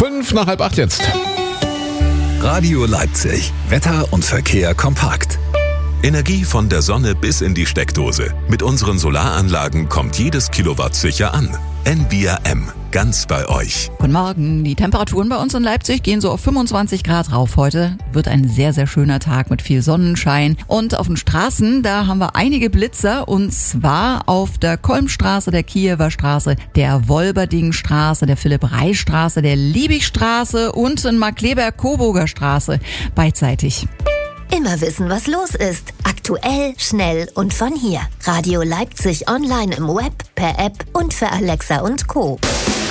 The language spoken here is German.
7:05 jetzt. Radio Leipzig. Wetter und Verkehr kompakt. Energie von der Sonne bis in die Steckdose. Mit unseren Solaranlagen kommt jedes Kilowatt sicher an. NBRM. Ganz bei euch. Guten Morgen. Die Temperaturen bei uns in Leipzig gehen so auf 25 Grad rauf. Heute wird ein sehr, sehr schöner Tag mit viel Sonnenschein. Und auf den Straßen, da haben wir einige Blitzer. Und zwar auf der Kolmstraße, der Kiewer Straße, der Wolberdingstraße, der Philipp-Reich-Straße, der Liebigstraße und in Markkleeberg-Coburger Straße beidseitig. Immer wissen, was los ist. Aktuell, schnell und von hier. Radio Leipzig online im Web, per App und für Alexa und Co.